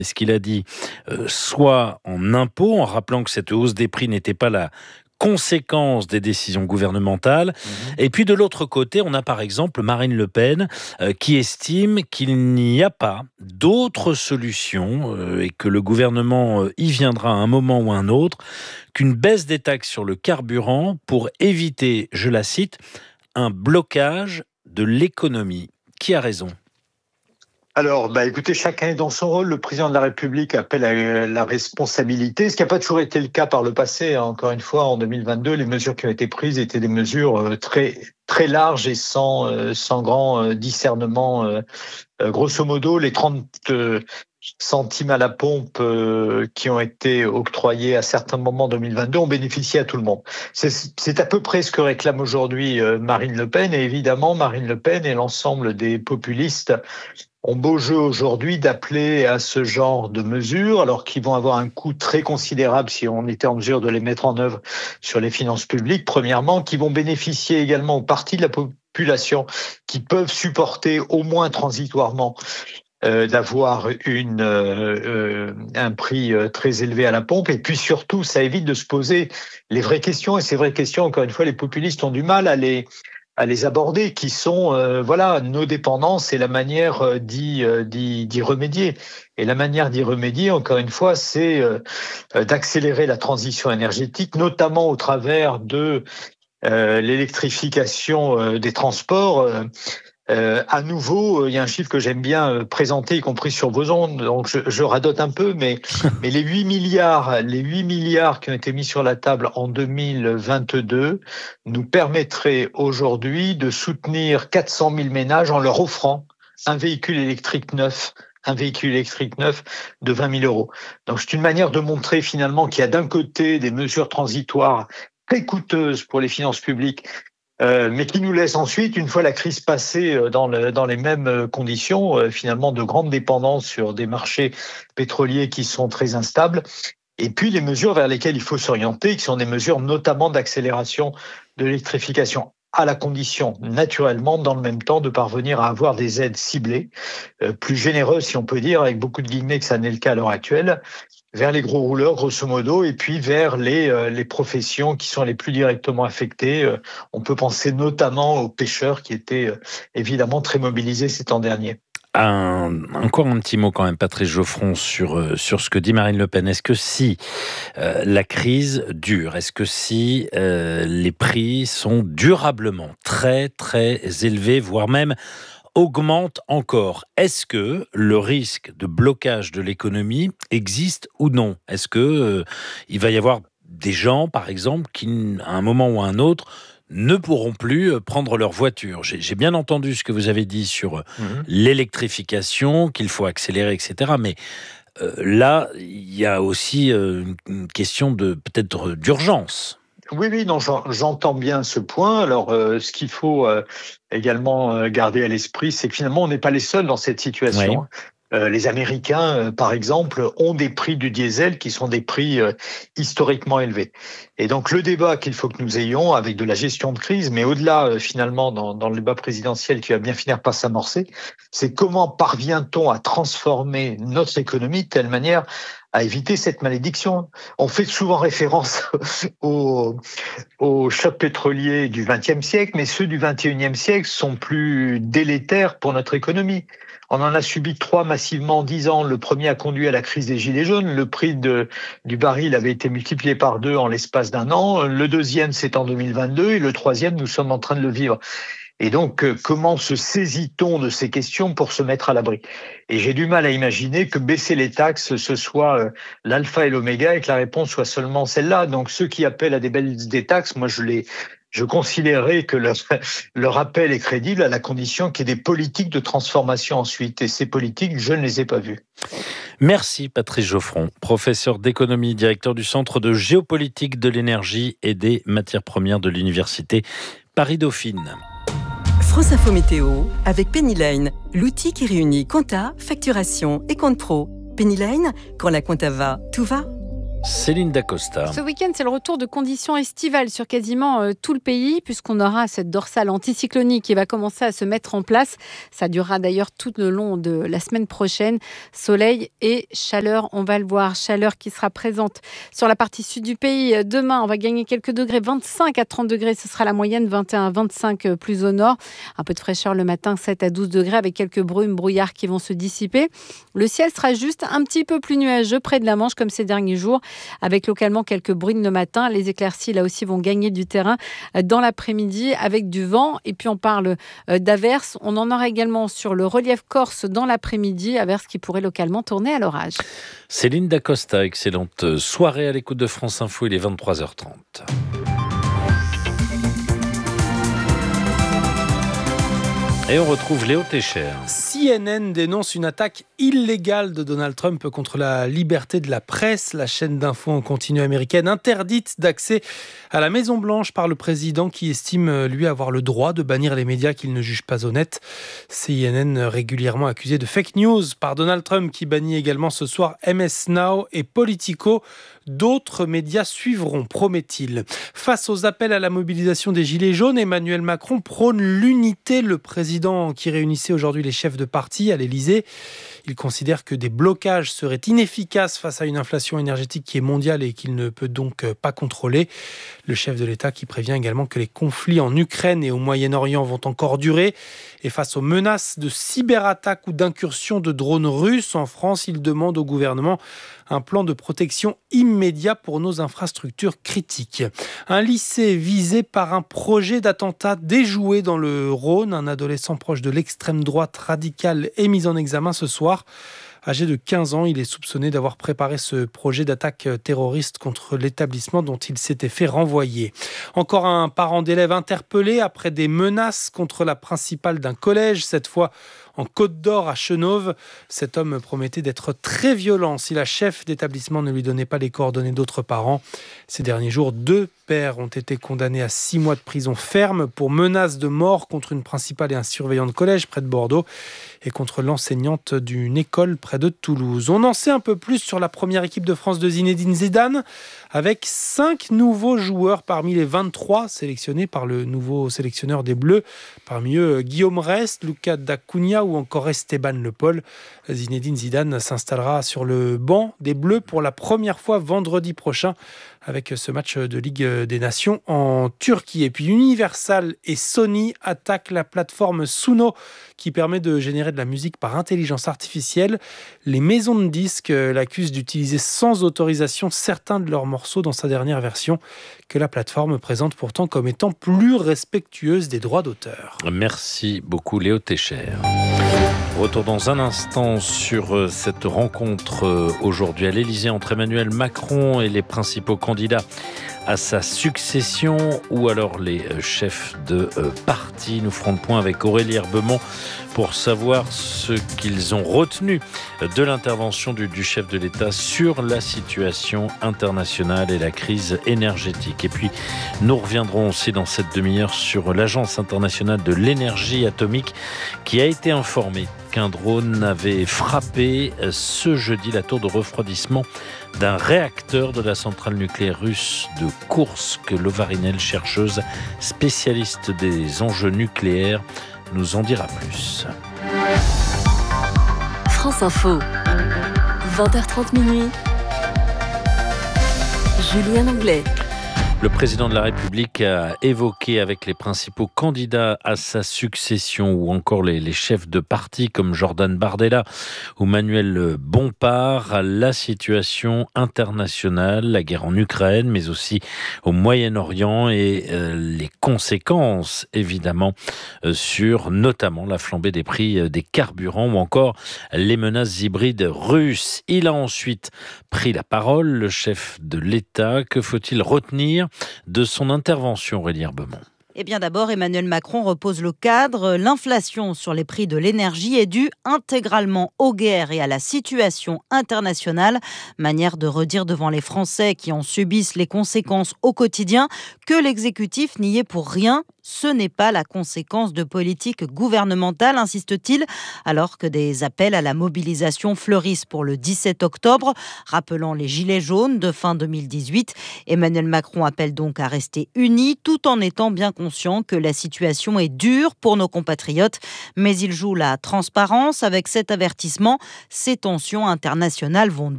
ce qu'il a dit, soit en impôts, en rappelant que cette hausse des prix n'était pas la conséquence des décisions gouvernementales. Et puis de l'autre côté, on a par exemple Marine Le Pen qui estime qu'il n'y a pas d'autre solution et que le gouvernement y viendra à un moment ou à un autre qu'une baisse des taxes sur le carburant pour éviter, je la cite, un blocage de l'économie. Qui a raison ? Alors, écoutez, chacun est dans son rôle. Le président de la République appelle à la responsabilité, ce qui n'a pas toujours été le cas par le passé. Encore une fois, en 2022, les mesures qui ont été prises étaient des mesures très très larges et sans grand discernement. Grosso modo, les 30 centimes à la pompe qui ont été octroyés à certains moments en 2022 ont bénéficié à tout le monde. C'est à peu près ce que réclame aujourd'hui Marine Le Pen. Et évidemment, Marine Le Pen et l'ensemble des populistes ont beau jeu aujourd'hui d'appeler à ce genre de mesures, alors qu'ils vont avoir un coût très considérable si on était en mesure de les mettre en œuvre sur les finances publiques, premièrement, qui vont bénéficier également aux parties de la population qui peuvent supporter au moins transitoirement d'avoir un prix très élevé à la pompe. Et puis surtout, ça évite de se poser les vraies questions. Et ces vraies questions, encore une fois, les populistes ont du mal à les aborder, qui sont nos dépendances et la manière d'y remédier. Et la manière d'y remédier, encore une fois, c'est d'accélérer la transition énergétique, notamment au travers de l'électrification des transports. À nouveau, il y a un chiffre que j'aime bien présenter, y compris sur vos ondes, donc je radote un peu, mais les 8 milliards qui ont été mis sur la table en 2022 nous permettraient aujourd'hui de soutenir 400 000 ménages en leur offrant un véhicule électrique neuf de 20 000 euros. Donc c'est une manière de montrer finalement qu'il y a d'un côté des mesures transitoires très coûteuses pour les finances publiques, mais qui nous laisse ensuite, une fois la crise passée, dans les mêmes conditions, finalement de grande dépendance sur des marchés pétroliers qui sont très instables. Et puis les mesures vers lesquelles il faut s'orienter, qui sont des mesures notamment d'accélération de l'électrification, à la condition, naturellement, dans le même temps, de parvenir à avoir des aides ciblées, plus généreuses, si on peut dire, avec beaucoup de guillemets que ça n'est le cas à l'heure actuelle, vers les gros rouleurs, grosso modo, et puis vers les professions qui sont les plus directement affectées. On peut penser notamment aux pêcheurs qui étaient évidemment très mobilisés ces temps derniers. Encore un petit mot quand même, Patrice Geoffron, sur ce que dit Marine Le Pen. Est-ce que si la crise dure, est-ce que si les prix sont durablement très très élevés, voire même augmente encore, est-ce que le risque de blocage de l'économie existe ou non ? Est-ce que il va y avoir des gens, par exemple, qui, à un moment ou à un autre, ne pourront plus prendre leur voiture ? J'ai bien entendu ce que vous avez dit sur l'électrification, qu'il faut accélérer, etc. Mais là, il y a aussi une question de peut-être d'urgence. Oui, non, j'entends bien ce point. Alors, ce qu'il faut également garder à l'esprit, c'est que finalement, on n'est pas les seuls dans cette situation. Oui. Les Américains, par exemple, ont des prix du diesel qui sont des prix historiquement élevés. Et donc, le débat qu'il faut que nous ayons avec de la gestion de crise, mais au-delà, finalement, dans le débat présidentiel qui va bien finir par s'amorcer, c'est comment parvient-on à transformer notre économie de telle manière à éviter cette malédiction. On fait souvent référence au choc pétrolier du XXe siècle, mais ceux du XXIe siècle sont plus délétères pour notre économie. On en a subi 3 massivement en 10 ans. Le premier a conduit à la crise des Gilets jaunes. Le prix du baril avait été multiplié par 2 en l'espace d'un an. Le deuxième, c'est en 2022. Et le troisième, nous sommes en train de le vivre. Et donc, comment se saisit-on de ces questions pour se mettre à l'abri ? Et j'ai du mal à imaginer que baisser les taxes, ce soit l'alpha et l'oméga et que la réponse soit seulement celle-là. Donc, ceux qui appellent à des baisses des taxes, moi, je considérais que leur appel est crédible à la condition qu'il y ait des politiques de transformation ensuite. Et ces politiques, je ne les ai pas vues. Merci Patrice Geoffron, professeur d'économie, directeur du Centre de géopolitique de l'énergie et des matières premières de l'Université Paris-Dauphine. France Info Météo avec Pennyline, l'outil qui réunit compta, facturation et compte pro. Pennyline, quand la compta va, tout va. Céline Dacosta. Ce week-end, c'est le retour de conditions estivales sur quasiment tout le pays, puisqu'on aura cette dorsale anticyclonique qui va commencer à se mettre en place. Ça durera d'ailleurs tout le long de la semaine prochaine. Soleil et chaleur, on va le voir. Chaleur qui sera présente sur la partie sud du pays. Demain, on va gagner quelques degrés, 25 à 30 degrés, ce sera la moyenne, 21 à 25 plus au nord. Un peu de fraîcheur le matin, 7 à 12 degrés, avec quelques brumes, brouillards qui vont se dissiper. Le ciel sera juste un petit peu plus nuageux près de la Manche, comme ces derniers jours, avec localement quelques bruines le matin. Les éclaircies, là aussi, vont gagner du terrain dans l'après-midi avec du vent. Et puis, on parle d'averses. On en aura également sur le relief corse dans l'après-midi, averses qui pourraient localement tourner à l'orage. Céline Dacosta, excellente soirée à l'écoute de France Info, il est 23h30. Et on retrouve Léo Técher. CNN dénonce une attaque illégale de Donald Trump contre la liberté de la presse. La chaîne d'infos en continu américaine interdite d'accès à la Maison-Blanche par le président qui estime, lui, avoir le droit de bannir les médias qu'il ne juge pas honnêtes. CNN régulièrement accusé de fake news par Donald Trump qui bannit également ce soir MS Now et Politico. D'autres médias suivront, promet-il. Face aux appels à la mobilisation des Gilets jaunes, Emmanuel Macron prône l'unité. Le président qui réunissait aujourd'hui les chefs de parti à l'Élysée, il considère que des blocages seraient inefficaces face à une inflation énergétique qui est mondiale et qu'il ne peut donc pas contrôler. Le chef de l'État qui prévient également que les conflits en Ukraine et au Moyen-Orient vont encore durer. Et face aux menaces de cyberattaques ou d'incursions de drones russes en France, il demande au gouvernement un plan de protection immédiat pour nos infrastructures critiques. Un lycée visé par un projet d'attentat déjoué dans le Rhône. Un adolescent proche de l'extrême droite radicale est mis en examen ce soir. Âgé de 15 ans, il est soupçonné d'avoir préparé ce projet d'attaque terroriste contre l'établissement dont il s'était fait renvoyer. Encore un parent d'élève interpellé après des menaces contre la principale d'un collège, cette fois en Côte d'Or à Chenôve. Cet homme promettait d'être très violent si la chef d'établissement ne lui donnait pas les coordonnées d'autres parents. Ces derniers jours, 2 pères ont été condamnés à 6 mois de prison ferme pour menaces de mort contre une principale et un surveillant de collège près de Bordeaux et contre l'enseignante d'une école près de Toulouse. On en sait un peu plus sur la première équipe de France de Zinedine Zidane avec 5 nouveaux joueurs parmi les 23 sélectionnés par le nouveau sélectionneur des Bleus. Parmi eux, Guillaume Rest, Lucas Dacunia ou encore Esteban Le Paul. Zinedine Zidane s'installera sur le banc des Bleus pour la première fois vendredi prochain avec ce match de Ligue des Nations en Turquie. Et puis Universal et Sony attaquent la plateforme Suno qui permet de générer de la musique par intelligence artificielle. Les maisons de disques l'accusent d'utiliser sans autorisation certains de leurs morceaux dans sa dernière version que la plateforme présente pourtant comme étant plus respectueuse des droits d'auteur. Merci beaucoup Léo Técher. Retour dans un instant sur cette rencontre aujourd'hui à l'Élysée entre Emmanuel Macron et les principaux candidats à sa succession ou alors les chefs de parti. Nous ferons le point avec Aurélie Herbemont pour savoir ce qu'ils ont retenu de l'intervention du chef de l'État sur la situation internationale et la crise énergétique. Et puis, nous reviendrons aussi dans cette demi-heure sur l'Agence internationale de l'énergie atomique qui a été informée qu'un drone avait frappé ce jeudi la tour de refroidissement d'un réacteur de la centrale nucléaire russe de Koursk. Lovarinel, chercheuse spécialiste des enjeux nucléaires, nous en dira plus. France Info, 20h30 minuit. Julien Anglais. Le président de la République a évoqué avec les principaux candidats à sa succession ou encore les chefs de parti comme Jordan Bardella ou Manuel Bompard la situation internationale, la guerre en Ukraine mais aussi au Moyen-Orient et les conséquences évidemment sur notamment la flambée des prix des carburants ou encore les menaces hybrides russes. Il a ensuite pris la parole, le chef de l'État. Que faut-il retenir de son intervention, Aurélie Herbemont? Eh bien d'abord, Emmanuel Macron repose le cadre. L'inflation sur les prix de l'énergie est due intégralement aux guerres et à la situation internationale. Manière de redire devant les Français qui en subissent les conséquences au quotidien que l'exécutif n'y est pour rien. Ce n'est pas la conséquence de politique gouvernementale, insiste-t-il, alors que des appels à la mobilisation fleurissent pour le 17 octobre, rappelant les gilets jaunes de fin 2018. Emmanuel Macron appelle donc à rester unis, tout en étant bien conscient que la situation est dure pour nos compatriotes. Mais il joue la transparence avec cet avertissement. Ces tensions internationales vont durer.